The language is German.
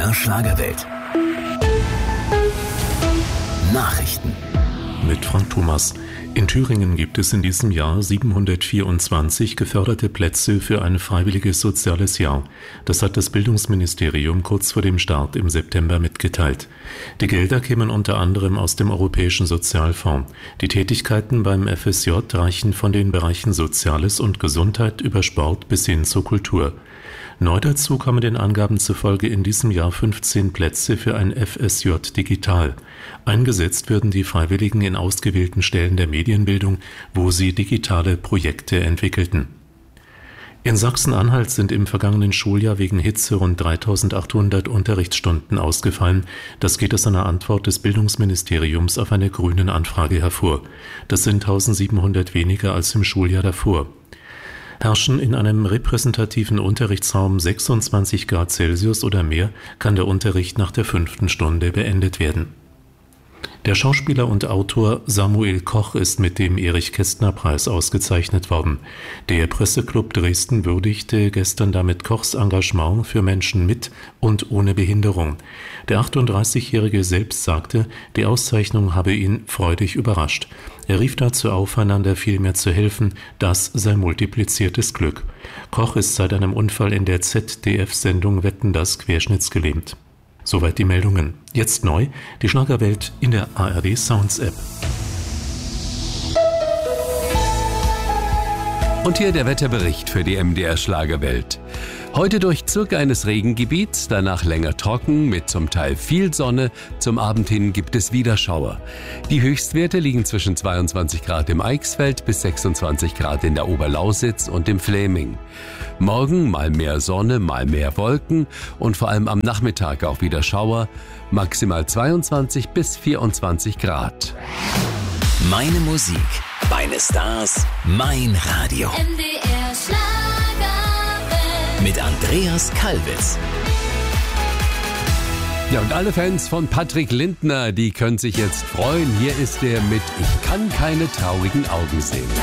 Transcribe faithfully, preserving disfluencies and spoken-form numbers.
R Schlagerwelt. Nachrichten mit Frank Thomas. In Thüringen gibt es in diesem Jahr siebenhundertvierundzwanzig geförderte Plätze für ein freiwilliges soziales Jahr. Das hat das Bildungsministerium kurz vor dem Start im September mitgeteilt. Die Gelder kämen unter anderem aus dem Europäischen Sozialfonds. Die Tätigkeiten beim F S J reichen von den Bereichen Soziales und Gesundheit über Sport bis hin zur Kultur. Neu dazu kommen den Angaben zufolge in diesem Jahr fünfzehn Plätze für ein F S J digital. Eingesetzt werden die Freiwilligen in ausgewählten Stellen der Medienbildung, wo sie digitale Projekte entwickelten. In Sachsen-Anhalt sind im vergangenen Schuljahr wegen Hitze rund dreitausendachthundert Unterrichtsstunden ausgefallen. Das geht aus einer Antwort des Bildungsministeriums auf eine Grünen-Anfrage hervor. Das sind eintausendsiebenhundert weniger als im Schuljahr davor. Herrschen in einem repräsentativen Unterrichtsraum sechsundzwanzig Grad Celsius oder mehr, kann der Unterricht nach der fünften Stunde beendet werden. Der Schauspieler und Autor Samuel Koch ist mit dem Erich-Kästner-Preis ausgezeichnet worden. Der Presseclub Dresden würdigte gestern damit Kochs Engagement für Menschen mit und ohne Behinderung. Der achtunddreißigjährige selbst sagte, die Auszeichnung habe ihn freudig überrascht. Er rief dazu auf, einander viel mehr zu helfen, das sei multipliziertes Glück. Koch ist seit einem Unfall in der Z D F-Sendung Wetten, dass querschnittsgelähmt. Soweit die Meldungen. Jetzt neu, die Schlagerwelt in der A R D Sounds App. Und hier der Wetterbericht für die M D R Schlagerwelt. Heute Durchzug eines Regengebiets, danach länger trocken mit zum Teil viel Sonne. Zum Abend hin gibt es wieder Schauer. Die Höchstwerte liegen zwischen zweiundzwanzig Grad im Eichsfeld bis sechsundzwanzig Grad in der Oberlausitz und im Fläming. Morgen mal mehr Sonne, mal mehr Wolken und vor allem am Nachmittag auch wieder Schauer. Maximal zweiundzwanzig bis vierundzwanzig Grad. Meine Musik, meine Stars, mein Radio. M D R Schlagerwelt. Mit Andreas Kalbitz. Ja, und alle Fans von Patrick Lindner, die können sich jetzt freuen. Hier ist er mit Ich kann keine traurigen Augen sehen.